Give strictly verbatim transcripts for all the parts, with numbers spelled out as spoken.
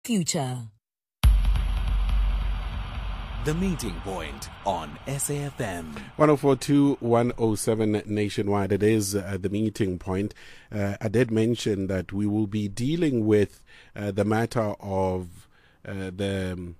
Future. The Meeting Point on S A F M. one oh four point two, one oh seven nationwide. It is uh, The Meeting Point. Uh, I did mention that we will be dealing with uh, the matter of uh, the um,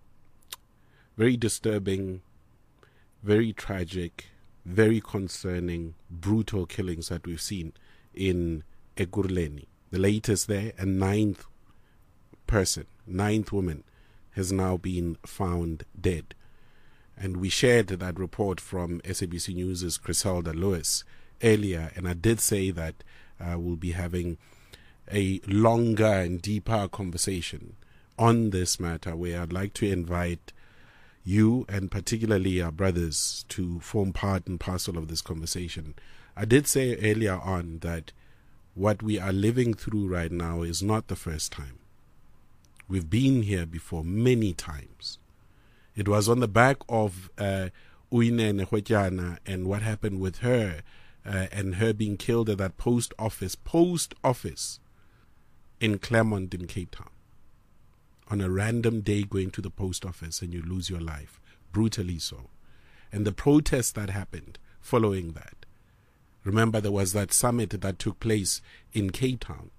very disturbing, very tragic, very concerning, brutal killings that we've seen in Ekurhuleni. The latest there, a ninth person, ninth woman, has now been found dead. And we shared that report from S A B C News' Griselda Lewis earlier, and I did say that uh, we'll be having a longer and deeper conversation on this matter, where I'd like to invite you and particularly our brothers to form part and parcel of this conversation. I did say earlier on that what we are living through right now is not the first time. We've been here before many times. It was on the back of uh, Uyine Nehwetyana and what happened with her uh, and her being killed at that post office, post office in Claremont in Cape Town. On a random day going to the post office and you lose your life, brutally so. And the protests that happened following that. Remember, there was that summit that took place in Cape Town.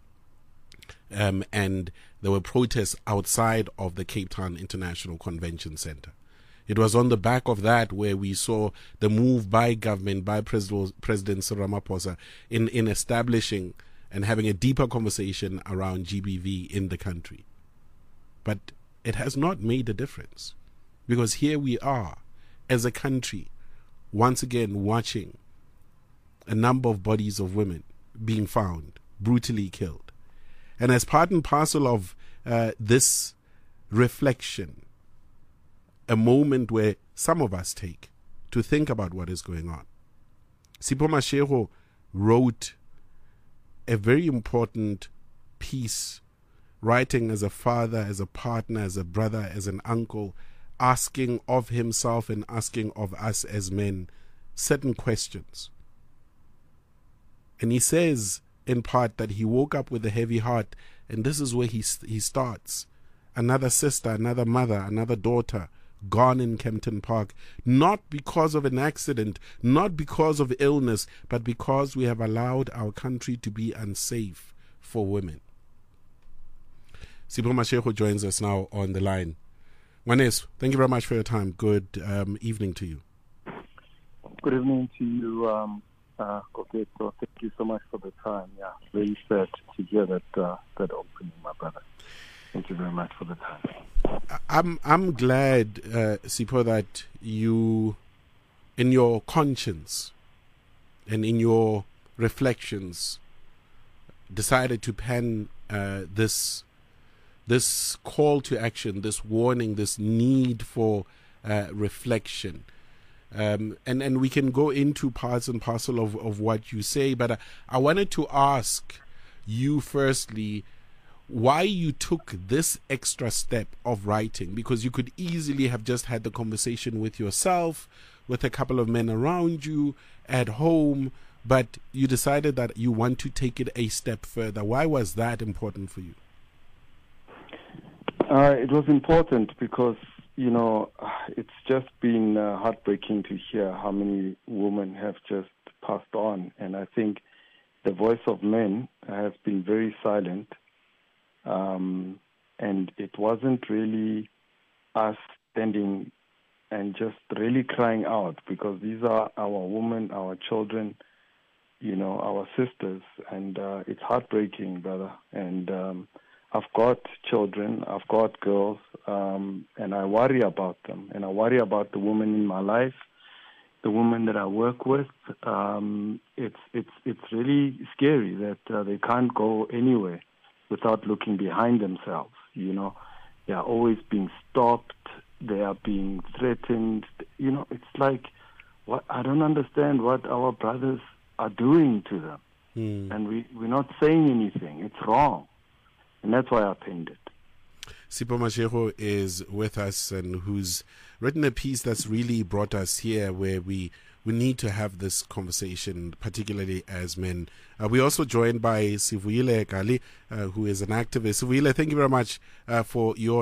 Um, and there were protests outside of the Cape Town International Convention Center. It was on the back of that where we saw the move by government, by President, President Cyril Ramaphosa in, in establishing and having a deeper conversation around G B V in the country. But it has not made a difference, because here we are as a country once again watching a number of bodies of women being found, brutally killed. And as part and parcel of uh, this reflection, a moment where some of us take to think about what is going on, Sipho Mashego wrote a very important piece, writing as a father, as a partner, as a brother, as an uncle, asking of himself and asking of us as men certain questions. And he says, in part, that he woke up with a heavy heart, and this is where he he starts. Another sister, another mother, another daughter gone in Kempton Park, not because of an accident, not because of illness, but because we have allowed our country to be unsafe for women. Sipho Mashego joins us now on the line. Ngwaneso, thank you very much for your time. Good um, evening to you. Good evening to you, um, Uh, okay, so thank you so much for the time. Yeah, very sad to hear that uh, that opening, my brother. Thank you very much for the time. I'm I'm glad, uh, Sipho, that you, in your conscience and in your reflections, decided to pen uh, this this call to action, this warning, this need for uh, reflection. Um, and, and we can go into parts and parcel of, of what you say, but I, I wanted to ask you firstly why you took this extra step of writing, because you could easily have just had the conversation with yourself, with a couple of men around you at home, but you decided that you want to take it a step further. Why was that important for you? Uh, it was important because, you know, it's just been uh, heartbreaking to hear how many women have just passed on. And I think the voice of men has been very silent. Um, and it wasn't really us standing and just really crying out, because these are our women, our children, you know, our sisters. And uh, it's heartbreaking, brother. And um, I've got children, I've got girls, um, and I worry about them. And I worry about the women in my life, the women that I work with. Um, it's it's it's really scary that uh, they can't go anywhere without looking behind themselves. You know, they are always being stopped. They are being threatened. You know, it's like, what I don't understand what our brothers are doing to them, mm. and we we're not saying anything. It's wrong. And that's why I penned it. Sipho Mashego is with us, and who's written a piece that's really brought us here, where we we need to have this conversation, particularly as men. Uh, we're also joined by Sivuyile Gali, uh, who is an activist. Sivuyile, thank you very much uh, for your